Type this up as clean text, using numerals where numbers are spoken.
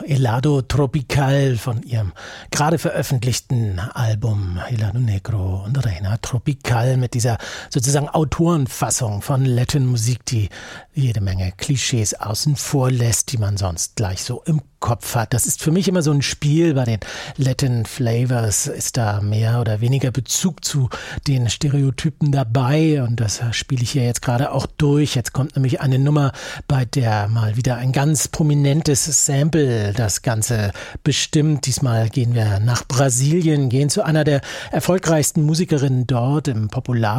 Helado Tropical von ihrem gerade veröffentlichten Album Helado Negro und Reina Tropical mit dieser sozusagen Autorenfassung von Latin-Musik, die jede Menge Klischees außen vor lässt, die man sonst gleich so im Kopf hat. Das ist für mich immer so ein Spiel. Bei den Latin Flavors ist da mehr oder weniger Bezug zu den Stereotypen dabei und das spiele ich hier jetzt gerade auch durch. Jetzt kommt nämlich eine Nummer, bei der mal wieder ein ganz prominentes Sample das Ganze bestimmt. Diesmal gehen wir nach Brasilien, gehen zu einer der erfolgreichsten Musikerinnen dort im Popular